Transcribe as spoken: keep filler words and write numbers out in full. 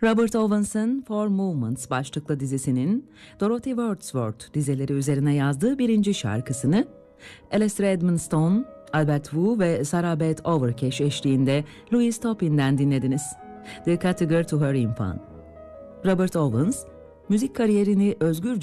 Robert Owens'ın Four Movements başlıklı dizisinin Dorothy Wordsworth dizeleri üzerine yazdığı birinci şarkısını Alastair Edmonstone, Albert Wu ve Sarah Beth Overcash eşliğinde Louis Topin'den dinlediniz. The Category to Her Infant. Robert Owens, müzik kariyerini özgürce